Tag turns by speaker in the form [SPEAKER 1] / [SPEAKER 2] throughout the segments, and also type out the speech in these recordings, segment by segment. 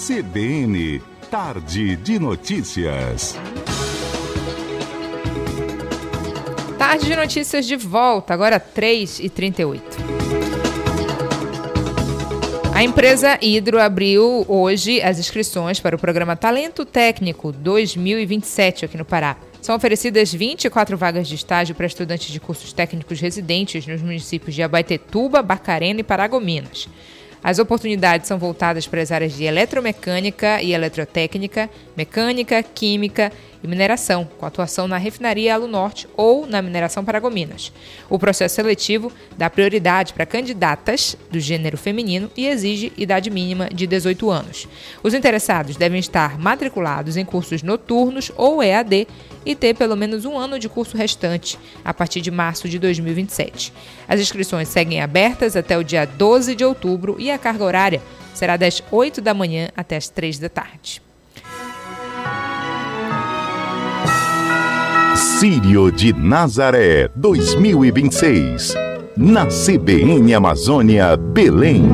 [SPEAKER 1] CBN, Tarde de Notícias.
[SPEAKER 2] Tarde de Notícias de volta, agora 3h38. A empresa Hidro abriu hoje as inscrições para o programa Talento Técnico 2027 aqui no Pará. São oferecidas 24 vagas de estágio para estudantes de cursos técnicos residentes nos municípios de Abaetetuba, Barcarena e Paragominas. As oportunidades são voltadas para as áreas de eletromecânica e eletrotécnica, mecânica, química e mineração, com atuação na refinaria Alunorte ou na mineração Paragominas. O processo seletivo dá prioridade para candidatas do gênero feminino e exige idade mínima de 18 anos. Os interessados devem estar matriculados em cursos noturnos ou EAD e ter pelo menos um ano de curso restante, a partir de março de 2027. As inscrições seguem abertas até o dia 12 de outubro e a carga horária será das 8 da manhã até as 3 da tarde.
[SPEAKER 1] Círio de Nazaré 2026, na CBN Amazônia, Belém.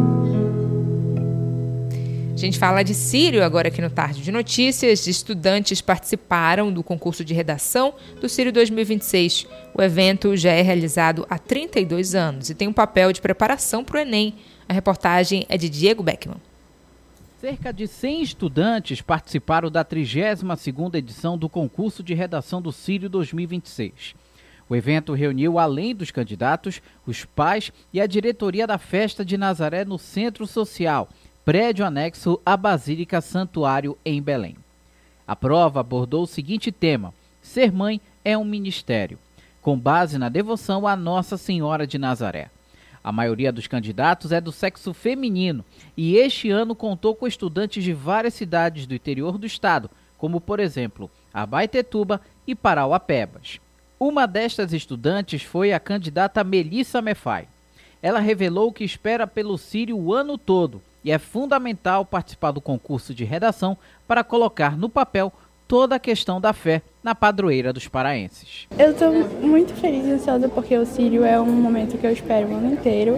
[SPEAKER 2] A gente fala de Círio agora aqui no Tarde de Notícias. Estudantes participaram do concurso de redação do Círio 2026. O evento já é realizado há 32 anos e tem um papel de preparação para o Enem. A reportagem é de Diego Beckman.
[SPEAKER 3] Cerca de 100 estudantes participaram da 32ª edição do concurso de redação do Círio 2026. O evento reuniu, além dos candidatos, os pais e a diretoria da Festa de Nazaré no Centro Social, prédio anexo à Basílica Santuário em Belém. A prova abordou o seguinte tema: ser mãe é um ministério, com base na devoção à Nossa Senhora de Nazaré. A maioria dos candidatos é do sexo feminino e este ano contou com estudantes de várias cidades do interior do estado, como, por exemplo, Abaetetuba e Parauapebas. Uma destas estudantes foi a candidata Melissa Mefai. Ela revelou que espera pelo Círio o ano todo e é fundamental participar do concurso de redação para colocar no papel toda a questão da fé na padroeira dos paraenses.
[SPEAKER 4] Eu estou muito feliz e ansiosa porque o Círio é um momento que eu espero o ano inteiro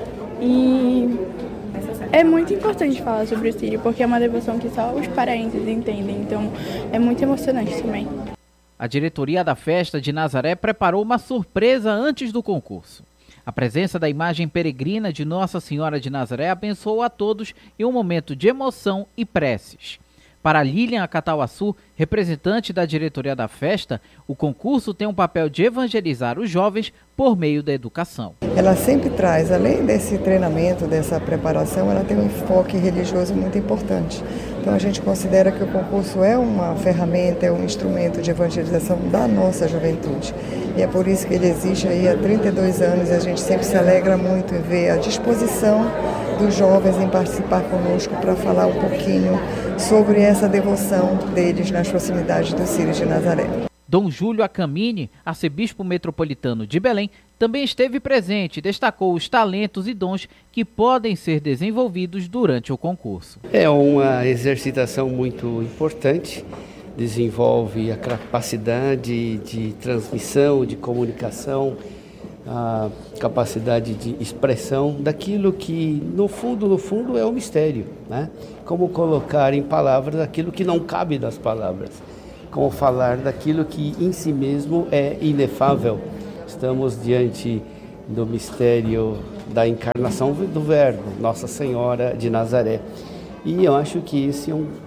[SPEAKER 4] e é muito importante falar sobre o Círio porque é uma devoção que só os paraenses entendem, então é muito emocionante também.
[SPEAKER 3] A diretoria da Festa de Nazaré preparou uma surpresa antes do concurso. A presença da imagem peregrina de Nossa Senhora de Nazaré abençoou a todos em um momento de emoção e preces. Para Lilian Acatauaçu, representante da diretoria da festa, o concurso tem um papel de evangelizar os jovens por meio da educação.
[SPEAKER 5] Ela sempre traz, além desse treinamento, dessa preparação, ela tem um enfoque religioso muito importante. Então a gente considera que o concurso é uma ferramenta, é um instrumento de evangelização da nossa juventude. E é por isso que ele existe aí há 32 anos e a gente sempre se alegra muito em ver a disposição dos jovens em participar conosco para falar um pouquinho sobre essa devoção deles nas proximidades do Círio de Nazaré.
[SPEAKER 3] Dom Júlio Acamini, arcebispo metropolitano de Belém, também esteve presente e destacou os talentos e dons que podem ser desenvolvidos durante o concurso.
[SPEAKER 6] É uma exercitação muito importante, desenvolve a capacidade de transmissão, de comunicação, a capacidade de expressão daquilo que, no fundo, é um mistério, né? Como colocar em palavras aquilo que não cabe nas palavras, como falar daquilo que em si mesmo é inefável. Estamos diante do mistério da encarnação do Verbo, Nossa Senhora de Nazaré. E eu acho que esse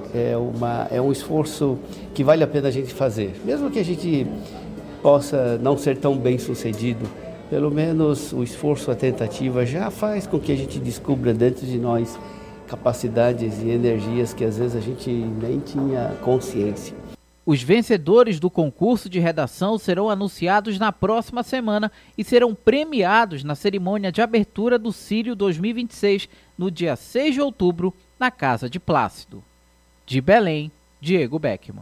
[SPEAKER 6] é um esforço que vale a pena a gente fazer, mesmo que a gente possa não ser tão bem sucedido. Pelo menos o esforço, a tentativa já faz com que a gente descubra dentro de nós capacidades e energias que às vezes a gente nem tinha consciência.
[SPEAKER 3] Os vencedores do concurso de redação serão anunciados na próxima semana e serão premiados na cerimônia de abertura do Círio 2026, no dia 6 de outubro, na Casa de Plácido. De Belém, Diego Beckman.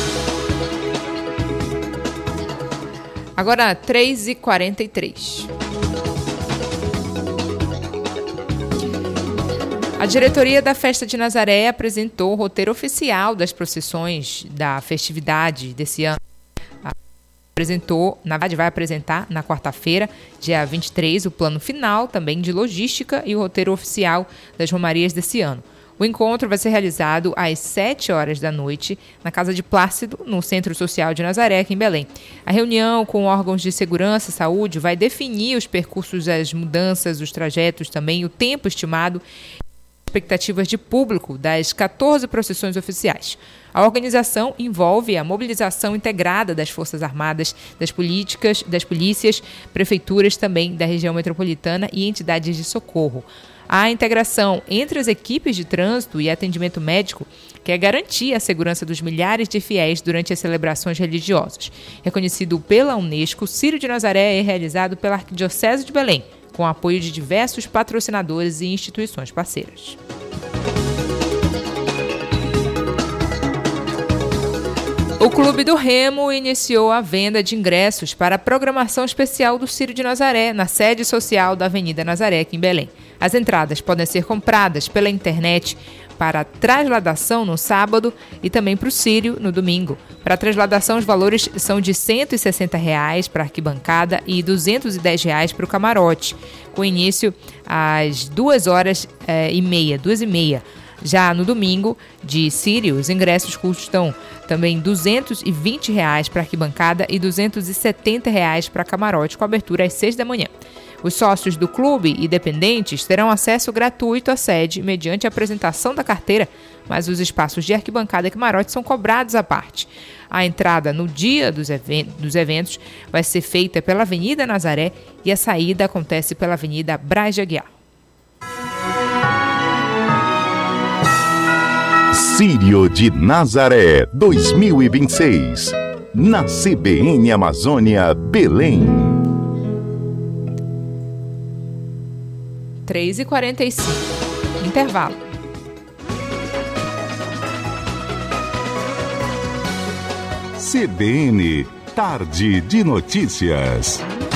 [SPEAKER 2] Agora 3h43. A diretoria da Festa de Nazaré apresentou o roteiro oficial das procissões da festividade desse ano. Vai apresentar na quarta-feira, dia 23, o plano final também de logística e o roteiro oficial das romarias desse ano. O encontro vai ser realizado às 7 horas da noite na Casa de Plácido, no Centro Social de Nazaré, aqui em Belém. A reunião com órgãos de segurança e saúde vai definir os percursos das mudanças, os trajetos também, o tempo estimado e expectativas de público das 14 procissões oficiais. A organização envolve a mobilização integrada das Forças Armadas, das polícias, prefeituras também da região metropolitana e entidades de socorro. A integração entre as equipes de trânsito e atendimento médico quer garantir a segurança dos milhares de fiéis durante as celebrações religiosas. Reconhecido pela Unesco, o Círio de Nazaré é realizado pela Arquidiocese de Belém, com apoio de diversos patrocinadores e instituições parceiras. O Clube do Remo iniciou a venda de ingressos para a programação especial do Círio de Nazaré, na sede social da Avenida Nazaré, aqui em Belém. As entradas podem ser compradas pela internet para trasladação no sábado e também para o Círio no domingo. Para a trasladação, os valores são de R$ 160 para a arquibancada e R$ 210 para o camarote, com início às 2h30. Já no domingo de Círio, os ingressos custam também R$ 220 para a arquibancada e R$ 270 para camarote, com abertura às 6 da manhã. Os sócios do clube e dependentes terão acesso gratuito à sede mediante a apresentação da carteira, mas os espaços de arquibancada e camarote são cobrados à parte. A entrada no dia dos eventos vai ser feita pela Avenida Nazaré e a saída acontece pela Avenida Braz de Aguiar.
[SPEAKER 1] Círio de Nazaré 2026, na CBN Amazônia, Belém.
[SPEAKER 2] 3h45. Intervalo.
[SPEAKER 1] CBN, Tarde de Notícias.